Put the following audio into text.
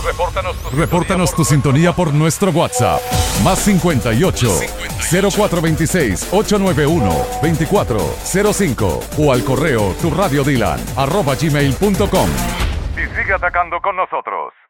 Repórtanos tu sintonía por nuestro WhatsApp. Más 58 0426 891 2405 o al correo turradiodilan@gmail.com. Y sigue atacando con nosotros.